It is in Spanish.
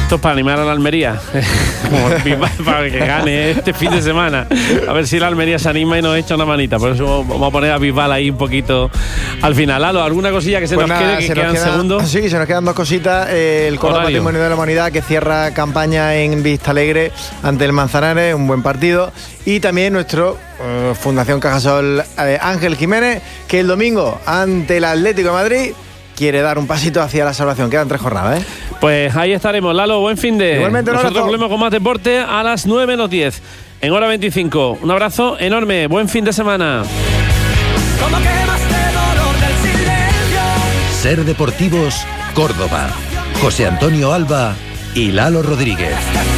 Esto es para animar a la Almería, para que gane este fin de semana. A ver si la Almería se anima y nos echa una manita. Por eso vamos a poner a Bisbal ahí un poquito al final. Lalo, ¿alguna cosilla que se nos quede? Que quedan segundos. Sí, se nos quedan dos cositas. El Córdoba Patrimonio de la Humanidad, que cierra campaña en Vistalegre ante el Manzanares, un buen partido. Y también nuestro Fundación Cajasol Ángel Jiménez, que el domingo ante el Atlético de Madrid quiere dar un pasito hacia la salvación. Quedan 3 jornadas, ¿eh? Pues ahí estaremos, Lalo, buen fin de... Igualmente, nosotros volvemos con más deporte a las 9:10 en hora 25. Un abrazo enorme, buen fin de semana. Ser Deportivos, Córdoba. José Antonio Alba y Lalo Rodríguez.